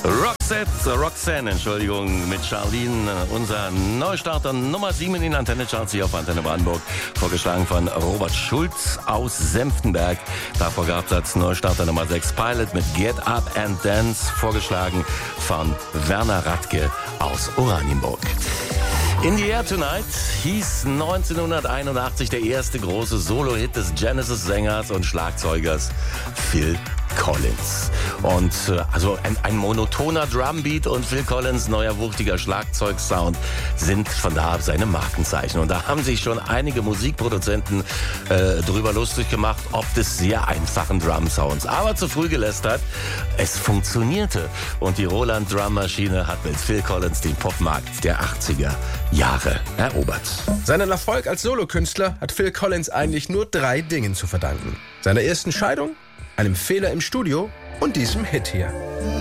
Roxanne, Entschuldigung, mit Charlene, unser Neustarter Nummer 7 in den Antenne-Charts hier auf Antenne Brandenburg, vorgeschlagen von Robert Schulz aus Senftenberg. Davor gab es als Neustarter Nummer 6 Pilot mit Get Up and Dance, vorgeschlagen von Werner Radke aus Oranienburg. In the Air Tonight hieß 1981 der erste große Solo-Hit des Genesis-Sängers und Schlagzeugers Phil Collins. Und also ein monotoner Drumbeat und Phil Collins neuer wuchtiger Schlagzeugsound sind von da ab seine Markenzeichen. Und da haben sich schon einige Musikproduzenten drüber lustig gemacht, ob des sehr einfachen Drum-Sounds. Aber zu früh gelästert, es funktionierte. Und die Roland Drummaschine hat mit Phil Collins den Popmarkt der 80er Jahre erobert. Seinen Erfolg als Solokünstler hat Phil Collins eigentlich nur 3 Dingen zu verdanken. Seiner ersten Scheidung, einem Fehler im Studio und diesem Hit hier.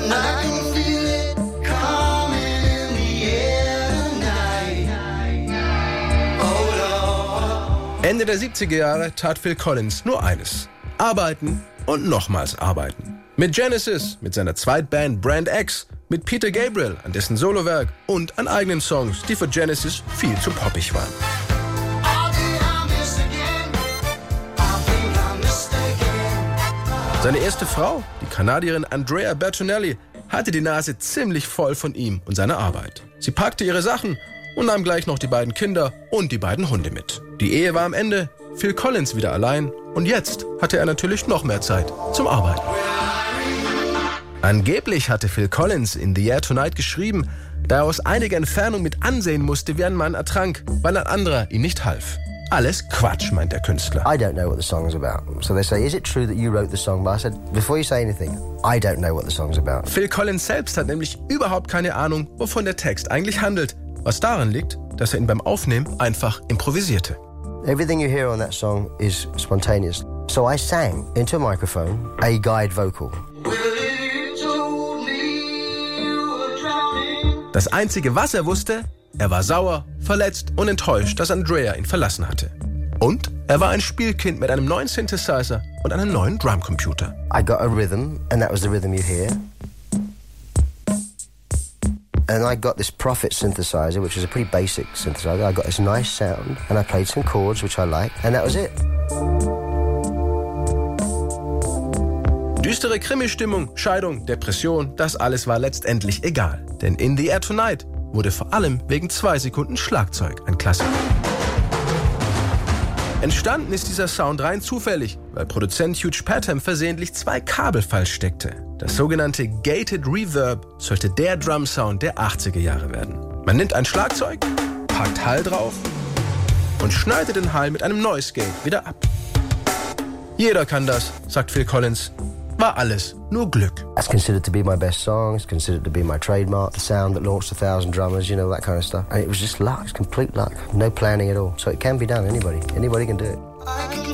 Ende der 70er Jahre tat Phil Collins nur eines: arbeiten und nochmals arbeiten. Mit Genesis, mit seiner Zweitband Brand X, mit Peter Gabriel an dessen Solowerk und an eigenen Songs, die für Genesis viel zu poppig waren. Seine erste Frau, die Kanadierin Andrea Bertonelli, hatte die Nase ziemlich voll von ihm und seiner Arbeit. Sie packte ihre Sachen und nahm gleich noch die beiden Kinder und die beiden Hunde mit. Die Ehe war am Ende, Phil Collins wieder allein und jetzt hatte er natürlich noch mehr Zeit zum Arbeiten. Angeblich hatte Phil Collins in The Air Tonight geschrieben, da er aus einiger Entfernung mit ansehen musste, wie ein Mann ertrank, weil ein anderer ihm nicht half. Alles Quatsch, meint der Künstler. I don't know what the song's about. So they say, is it true that you wrote the song? But I said, before you say anything, I don't know what the song's about. Phil Collins selbst hat nämlich überhaupt keine Ahnung, wovon der Text eigentlich handelt. Was daran liegt, dass er ihn beim Aufnehmen einfach improvisierte. Everything you hear on that song is spontaneous. So I sang into a microphone a guide vocal. Das Einzige, was er wusste, er war sauer, verletzt und enttäuscht, dass Andrea ihn verlassen hatte. Und er war ein Spielkind mit einem neuen Synthesizer und einem neuen Drumcomputer. I got a rhythm, and that was the rhythm you hear. And I got this Prophet synthesizer, which is a pretty basic synthesizer. I got this nice sound, and I played some chords, which I liked, and that was it. Düstere Krimi-Stimmung, Scheidung, Depression, das alles war letztendlich egal. Denn in The Air Tonight wurde vor allem wegen 2 Sekunden Schlagzeug ein Klassiker. Entstanden ist dieser Sound rein zufällig, weil Produzent Hugh Padgham versehentlich 2 Kabel falsch steckte. Das sogenannte Gated Reverb sollte der Drum-Sound der 80er Jahre werden. Man nimmt ein Schlagzeug, packt Hall drauf und schneidet den Hall mit einem Noise Gate wieder ab. Jeder kann das, sagt Phil Collins. War alles nur Glück. That's considered to be my best song. It's considered to be my trademark. The sound that launched 1,000 drummers, you know, that kind of stuff. And it was just luck, it's complete luck. No planning at all. So it can be done, anybody can do it.